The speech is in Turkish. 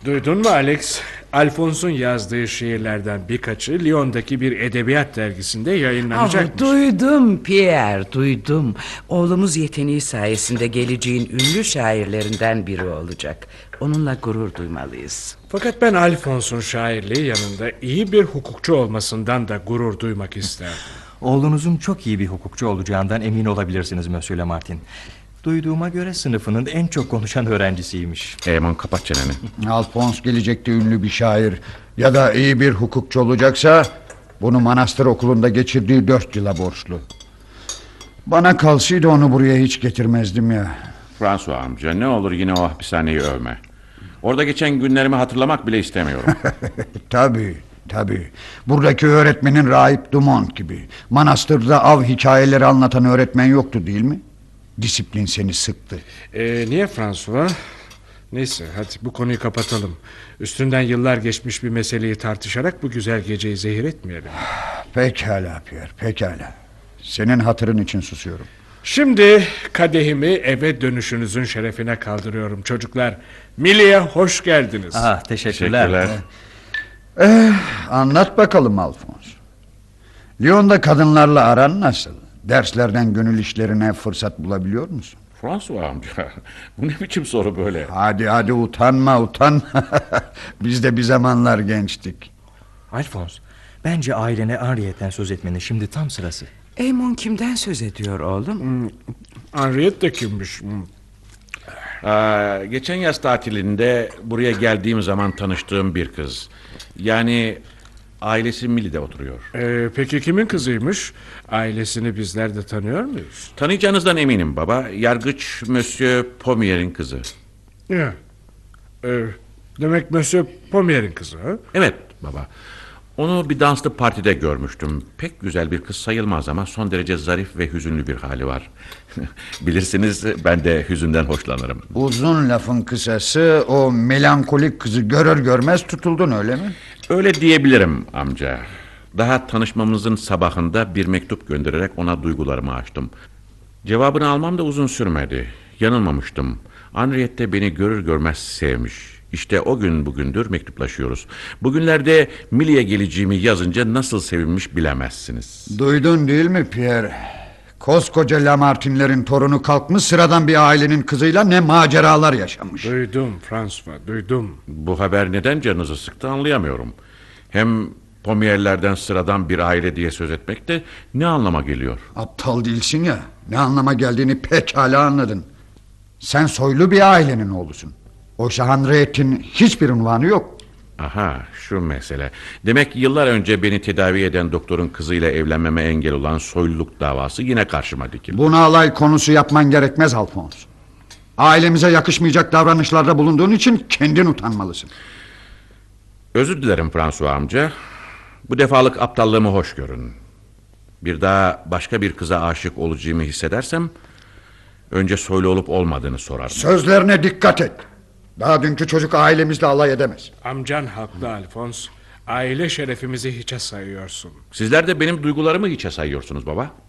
Duydun mu Alex? Alphonse'un yazdığı şiirlerden birkaçı Lyon'daki bir edebiyat dergisinde yayınlanacakmış. Duydum Pierre, duydum. Oğlumuz yeteneği sayesinde geleceğin ünlü şairlerinden biri olacak. Onunla gurur duymalıyız. Fakat ben Alphonse'un şairliği yanında iyi bir hukukçu olmasından da gurur duymak isterdim. Oğlunuzun çok iyi bir hukukçu olacağından emin olabilirsiniz Monsieur Lamartine. Duyduğuma göre sınıfının en çok konuşan öğrencisiymiş. Eamon, kapat çeneni. Alphonse gelecekte ünlü bir şair ya da iyi bir hukukçu olacaksa bunu manastır okulunda geçirdiği 4 yıla borçlu. Bana kalsaydı onu buraya hiç getirmezdim ya. François amca, ne olur yine o hapishaneyi övme. Orada geçen günlerimi hatırlamak bile istemiyorum. Tabii. Buradaki öğretmenin Rahip Dumont gibi. Manastırda av hikayeleri anlatan öğretmen yoktu değil mi? Disiplin seni sıktı. Niye François? Neyse, hadi bu konuyu kapatalım. Üstünden yıllar geçmiş bir meseleyi tartışarak bu güzel geceyi zehir etmeyelim. Pekala Pierre, pekala. Senin hatırın için susuyorum. Şimdi kadehimi eve dönüşünüzün şerefine kaldırıyorum çocuklar. Millie, hoş geldiniz. Teşekkürler. Anlat bakalım Alphonse. Lyon'da kadınlarla aran nasıl? Derslerden gönül işlerine fırsat bulabiliyor musun? François amca, bu ne biçim soru böyle? Hadi utanma. Biz de bir zamanlar gençtik. Alphonse, bence ailene Henriette'den söz etmenin şimdi tam sırası. Eamon kimden söz ediyor oğlum? Henriette de kimmiş? Geçen yaz tatilinde buraya geldiğim zaman tanıştığım bir kız. Yani ailesi Milli'de oturuyor. Peki kimin kızıymış? Ailesini bizler de tanıyor muyuz? Tanıyacağınızdan eminim baba. Yargıç Monsieur Pommier'in kızı. Ya, demek Monsieur Pommier'in kızı ha? Evet baba. Onu bir danslı partide görmüştüm. Pek güzel bir kız sayılmaz ama son derece zarif ve hüzünlü bir hali var. Bilirsiniz, ben de hüzünden hoşlanırım. Uzun lafın kısası, o melankolik kızı görür görmez tutuldun, öyle mi? Öyle diyebilirim amca. Daha tanışmamızın sabahında bir mektup göndererek ona duygularımı açtım. Cevabını almam da uzun sürmedi. Yanılmamıştım. Henriette beni görür görmez sevmiş. İşte o gün bugündür mektuplaşıyoruz. Bugünlerde Millie'ye geleceğimi yazınca nasıl sevinmiş bilemezsiniz. Duydun değil mi Pierre? Koskoca Lamartine'lerin torunu kalkmış, sıradan bir ailenin kızıyla ne maceralar yaşamış. Duydum François, duydum. Bu haber neden canınızı sıktı anlayamıyorum. Hem Pommier'lerden sıradan bir aile diye söz etmek de ne anlama geliyor? Aptal değilsin ya, ne anlama geldiğini pekala anladın. Sen soylu bir ailenin oğlusun. Oysa Henriette'in hiçbir unvanı yok. Aha, şu mesele. Demek yıllar önce beni tedavi eden doktorun kızıyla evlenmeme engel olan soyluluk davası yine karşıma dikildi. Bunu alay konusu yapman gerekmez Alphonse. Ailemize yakışmayacak davranışlarda bulunduğun için kendin utanmalısın. Özür dilerim François amca. Bu defalık aptallığımı hoş görün. Bir daha başka bir kıza aşık olacağımı hissedersem önce soylu olup olmadığını sorarım. Sözlerine dikkat et. Daha dünkü çocuk ailemizle alay edemez. Amcan haklı Alphonse. Aile şerefimizi hiçe sayıyorsun. Sizler de benim duygularımı hiçe sayıyorsunuz baba.